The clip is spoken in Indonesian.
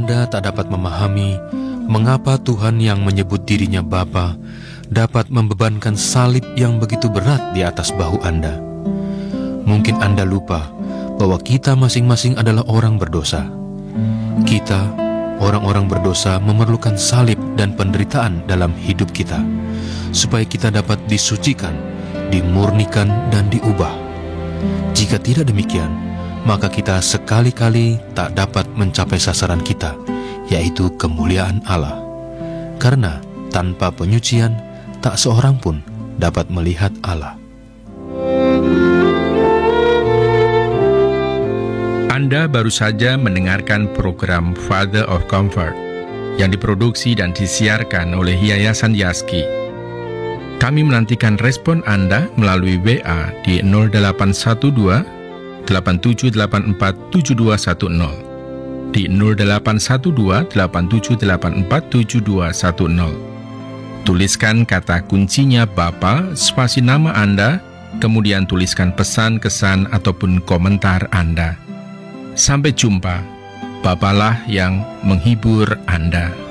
Anda tak dapat memahami mengapa Tuhan yang menyebut dirinya Bapa dapat membebankan salib yang begitu berat di atas bahu Anda. Mungkin Anda lupa bahwa kita masing-masing adalah orang berdosa. Kita, orang-orang berdosa, memerlukan salib dan penderitaan dalam hidup kita, supaya kita dapat disucikan, dimurnikan, dan diubah. Jika tidak demikian, maka kita sekali-kali tak dapat mencapai sasaran kita, yaitu kemuliaan Allah. Karena tanpa penyucian, tak seorang pun dapat melihat Allah. Anda baru saja mendengarkan program Father of Comfort yang diproduksi dan disiarkan oleh Yayasan Yaski. Kami menantikan respon Anda melalui WA di 0812 8784 7210, di 0812 8784 7210. Tuliskan kata kuncinya Bapa, spasi nama Anda, kemudian tuliskan pesan, kesan, ataupun komentar Anda. Sampai jumpa, Bapalah yang menghibur Anda.